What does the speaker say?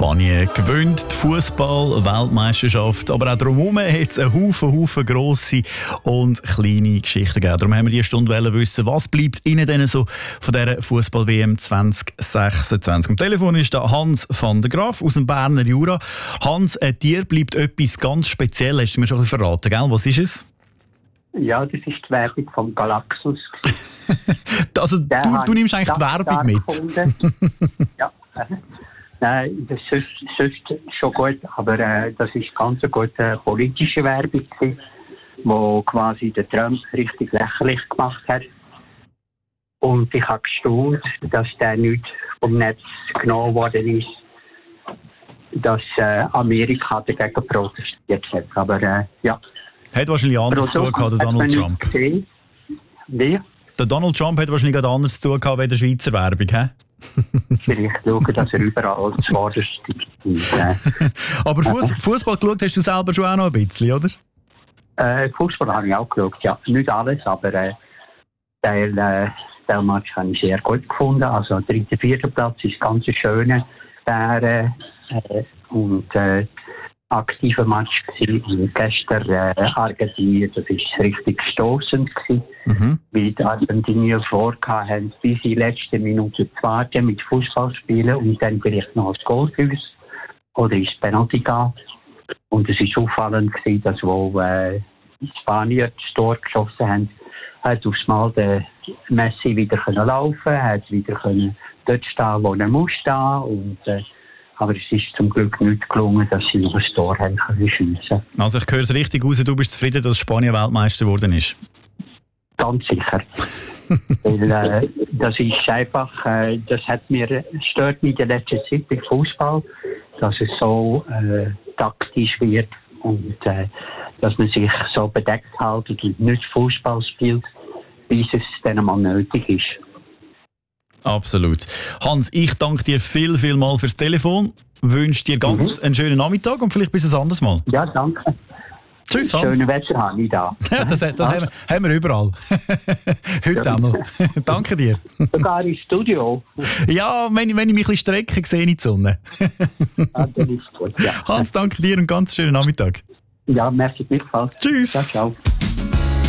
Spanien gewinnt die Fußball-Weltmeisterschaft, aber auch drumherum hat es einen Haufen grosse und kleine Geschichten gegeben. Darum haben wir diese Stunde wissen, was bleibt Ihnen denn so von dieser Fußball-WM 2026. Am Telefon ist da Hans van der Graaf aus dem Berner Jura. Hans, dir bleibt etwas ganz Spezielles, hast du mir schon ein bisschen verraten, gell? Was ist es? Ja, das ist die Werbung vom Galaxus. Also du nimmst eigentlich die Werbung mit? Ja. Nein, das ist sonst schon gut, aber das ist ganz eine gute politische Werbung, die quasi den Trump richtig lächerlich gemacht hat. Und ich habe gestaunt, dass der nicht vom Netz genommen worden ist, dass Amerika dagegen protestiert hat. Aber ja. Hat wahrscheinlich anders zu tun gehabt, der Donald Trump. Wie? Der Donald Trump hat wahrscheinlich anders zu tun gehabt wie der Schweizer Werbung, hä? Vielleicht schauen, dass er überall zuvorderst steht. Aber Fußball geschaut hast du selber schon auch noch ein bisschen, oder? Fußball habe ich auch geschaut, ja. Nicht alles, aber der Match habe ich sehr gut gefunden. Also der 3. und 4. Platz ist ganz schön. Und aktiver Match gewesen. Und gestern Argentinien, das war richtig stossend gewesen, weil die Argentinier vorhatten, bis in die letzte Minute zu warten mit Fußball spielen und dann vielleicht noch das Goal für uns oder ins Penalty gehen. Und es war auffallend gewesen, dass wo die Spanier das Tor geschossen haben, hat aufs Mal der Messi wieder laufen können, hat wieder dort stehen, wo er muss stehen. Und aber es ist zum Glück nicht gelungen, dass sie noch ein Tor haben schiessen. Also ich höre es richtig raus, du bist zufrieden, dass Spanien Weltmeister geworden ist? Ganz sicher. Weil, das ist einfach, das stört mich in der letzten Zeit beim Fußball, dass es so taktisch wird und dass man sich so bedeckt hält und nicht Fußball spielt, bis es dann einmal nötig ist. Absolut. Hans, ich danke dir viel mal fürs Telefon. Wünsche dir ganz einen schönen Nachmittag und vielleicht bis ein anderes Mal. Ja, danke. Tschüss, Hans. Schönes Wetter habe ich da. Ja, das haben wir überall. Heute einmal. Danke dir. Sogar im Studio. Ja, wenn ich mich ein bisschen strecke, sehe ich die Sonne. Ja, das ist gut, ja. Hans, danke dir und ganz schönen Nachmittag. Ja, merci gleichfalls. Tschüss. Ciao.